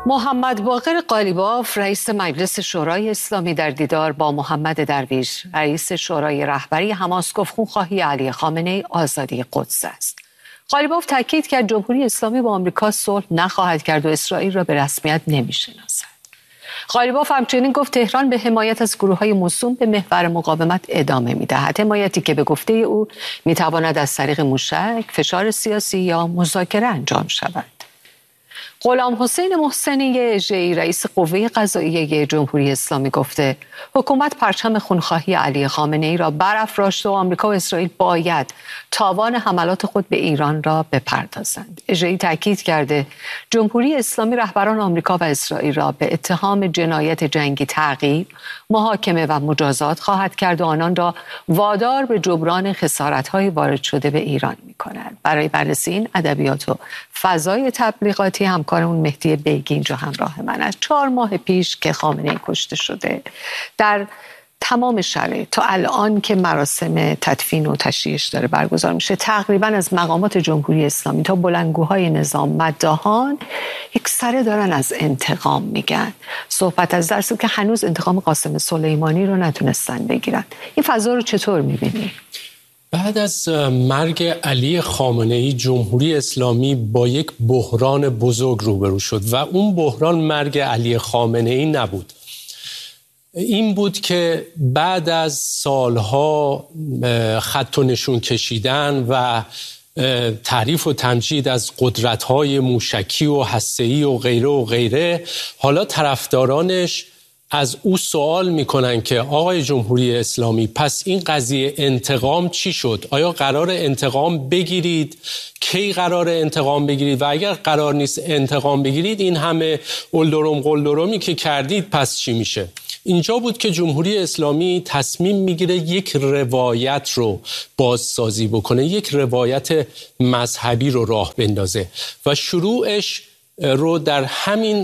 محمد باقر قالیباف رئیس مجلس شورای اسلامی در دیدار با محمد درویش رئیس شورای رهبری حماس گفت خونخواهی علی خامنه‌ای آزادی قدس است. قالیباف تاکید کرد جمهوری اسلامی با آمریکا صلح نخواهد کرد و اسرائیل را به رسمیت نمی‌شناسد. قالیباف همچنین گفت تهران به حمایت از گروه‌های موسوم به محور مقاومت ادامه می‌دهد، حمایتی که به گفته او می‌تواند از طریق موشک، فشار سیاسی یا مذاکره انجام شود. غلام حسین محسنی اژه‌ای رئیس قوه قضاییه جمهوری اسلامی گفته حکومت پرچم خونخواهی علی خامنه‌ای را برافراشته و آمریکا و اسرائیل باید تاوان حملات خود به ایران را بپردازند. اژه‌ای تاکید کرده جمهوری اسلامی رهبران آمریکا و اسرائیل را به اتهام جنایت جنگی تعقیب، محاکمه و مجازات خواهد کرد و آنان را وادار به جبران خسارت‌های وارد شده به ایران می‌کند. برای بررسی این ادبیات و فضای تبلیغاتی همکارمون مهدی بیگی اینجا همراه من است. 4 ماه پیش که خامنه‌ای کشته شده، در تمام شرایط تا الان که مراسم تدفین و تشییعش داره برگزار میشه، تقریبا از مقامات جمهوری اسلامی تا بلندگوهای نظام مداحان یک سره دارن از انتقام میگن. صحبت از درسی که هنوز انتقام قاسم سلیمانی رو نتونستن بگیرن. این فضا رو چطور میبینی؟ بعد از مرگ علی خامنه‌ای جمهوری اسلامی با یک بحران بزرگ روبرو شد و اون بحران مرگ علی خامنه‌ای نبود. این بود که بعد از سالها خط و نشون کشیدن و تعریف و تمجید از قدرت‌های موشکی و هسته‌ای و غیره حالا طرفدارانش از او سوال میکنن که آقای جمهوری اسلامی پس این قضیه انتقام چی شد؟ آیا قرار انتقام بگیرید؟ کی قرار انتقام بگیرید؟ و اگر قرار نیست انتقام بگیرید این همه قلدرمی که کردید پس چی میشه؟ اینجا بود که جمهوری اسلامی تصمیم میگیره یک روایت رو بازسازی بکنه، یک روایت مذهبی رو راه بندازه و شروعش رو در همین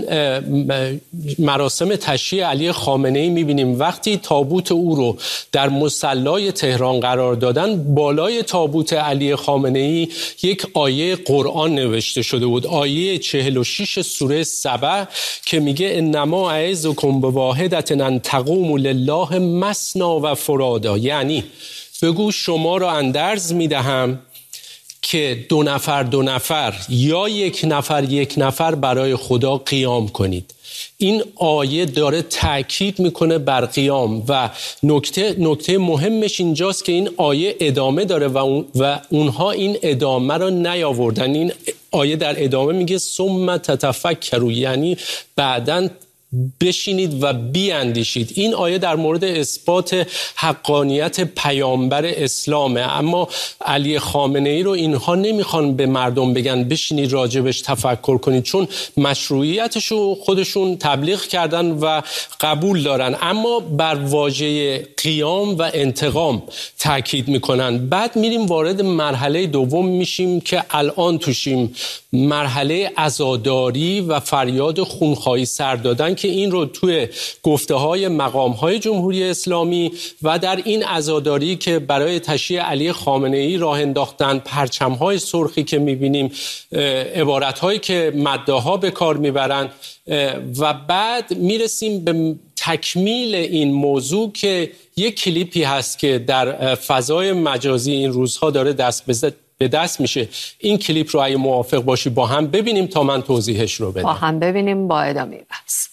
مراسم تشییع علی خامنه‌ای می‌بینیم. وقتی تابوت او رو در مصلی تهران قرار دادن، بالای تابوت علی خامنه‌ای یک آیه قرآن نوشته شده بود، آیه 46 سوره سبع که میگه انما اعظکم بواحدة ان تقوموا لله مثنی و فرادا، یعنی بگو شما را اندرز میدهم که دو نفر یا یک نفر برای خدا قیام کنید. این آیه داره تأکید میکنه بر قیام و نکته مهمش اینجاست که این آیه ادامه داره و اونها این ادامه رو نیاوردن. این آیه در ادامه میگه ثم تتفکروا، یعنی بعداً بشینید و بیاندیشید. این آیه در مورد اثبات حقانیت پیامبر اسلامه، اما علی خامنه‌ای رو اینها نمیخوان به مردم بگن بشینید راجبش تفکر کنید، چون مشروعیتش رو خودشون تبلیغ کردن و قبول دارن، اما بر واژه قیام و انتقام تاکید میکنن. بعد میریم وارد مرحله دوم میشیم که الان توشیم، مرحله عزاداری و فریاد خونخواهی سر دادن که این رو توی گفته‌های مقام‌های جمهوری اسلامی و در این عزاداری که برای تشییع علی خامنه‌ای راه انداختن، پرچم‌های سرخی که می‌بینیم، عبارت‌هایی که مداحا به کار می‌برن و بعد میرسیم به تکمیل این موضوع که یک کلیپی هست که در فضای مجازی این روزها داره به دست میشه. این کلیپ رو اگه موافق باشی با هم ببینیم تا من توضیحش رو بدم. با هم ببینیم با ادامه بحث.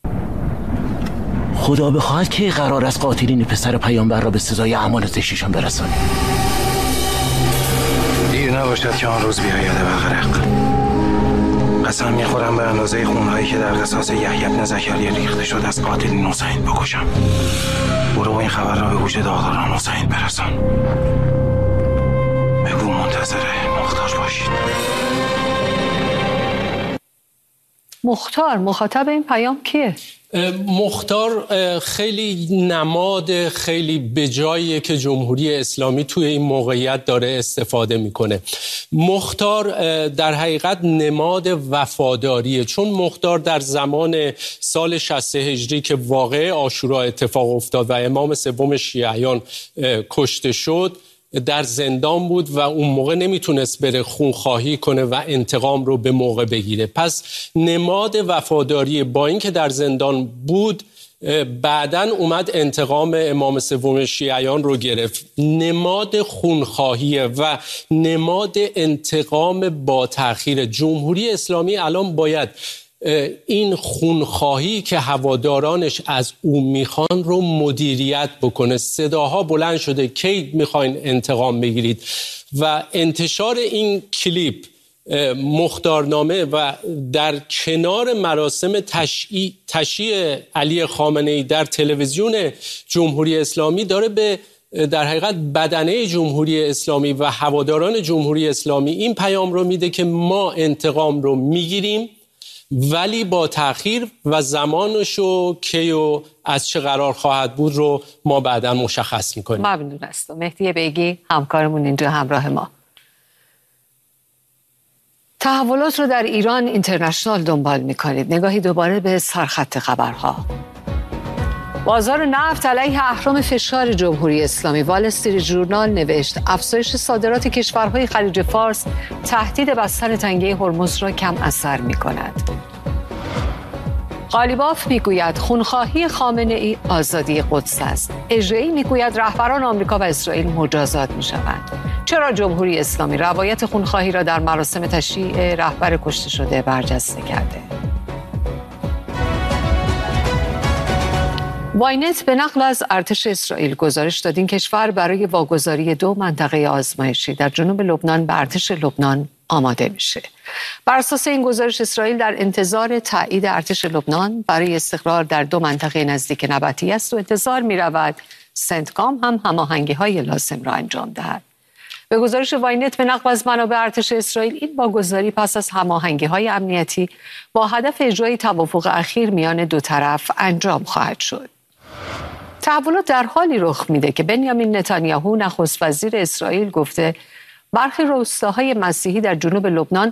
خدا بخواهد که قرار از قاتلین پسر پیامبر را به سزای اعمال زشتشان برسانیم. دیر نباشد که آن روز بیاید و غرق. قسم میخورم به اندازه خونهایی که در قصاص یحیی بن زکریا ریخته شد از قاتلین حسین بکشم. برو این خبر را به گوش داداران حسین برسان. بگو منتظر مختار باشید. مختار مخاطب این پیام کیه؟ مختار خیلی نماد خیلی بجاییه که جمهوری اسلامی توی این موقعیت داره استفاده میکنه. مختار در حقیقت نماد وفاداریه، چون مختار در زمان سال 60 هجری که واقعه عاشورا اتفاق افتاد و امام سوم شیعیان کشته شد، در زندان بود و اون موقع نمیتونست بره خونخواهی کنه و انتقام رو به موقع بگیره. پس نماد وفاداری با اینکه در زندان بود بعداً اومد انتقام امام سوم شیعیان رو گرفت. نماد خونخواهیه و نماد انتقام با تأخیر. جمهوری اسلامی الان باید این خونخواهی که هوادارانش از او میخوان رو مدیریت بکنه. صداها بلند شده کی میخواین انتقام بگیرید و انتشار این کلیپ مختارنامه و در کنار مراسم تشییع علی خامنه‌ای در تلویزیون جمهوری اسلامی داره به در حقیقت بدنه جمهوری اسلامی و هواداران جمهوری اسلامی این پیام رو میده که ما انتقام رو میگیریم ولی با تأخیر و زمانش و کی و از چه قرار خواهد بود رو ما بعدا مشخص میکنیم. ممنون هستم. مهدی بیگی همکارمون اینجا همراه ما. تحولات رو در ایران اینترنشنال دنبال میکنید. نگاهی دوباره به سرخط خبرها. بازار نفت علیه اهرم فشار جمهوری اسلامی. وال استریت ژورنال نوشت افزایش صادرات کشورهای خلیج فارس تهدید بستن تنگه هرمز را کم اثر می‌کند. قالیباف میگوید خونخواهی خامنه‌ای آزادی قدس است. اژه‌ای میگوید رهبران آمریکا و اسرائیل مجازات می‌شوند. چرا جمهوری اسلامی روایت خونخواهی را در مراسم تشییع رهبر کشته شده برجسته کرده؟ واینت به نقل از ارتش اسرائیل گزارش داد این کشور برای واگذاری 2 منطقه آزمایشی در جنوب لبنان به ارتش لبنان آماده میشه. بر اساس این گزارش اسرائیل در انتظار تایید ارتش لبنان برای استقرار در 2 منطقه نزدیک نبطی است و انتظار می‌رود سنتکام هم هماهنگی‌های لازم را انجام دهد. به گزارش واینت به نقل از منابع ارتش اسرائیل این واگذاری پس از هماهنگی‌های امنیتی با هدف اجرای توافق اخیر میان 2 طرف انجام خواهد شد. تحولات در حالی رخ میده که بنیامین نتانیاهو نخست وزیر اسرائیل گفته برخی روستاهای مسیحی در جنوب لبنان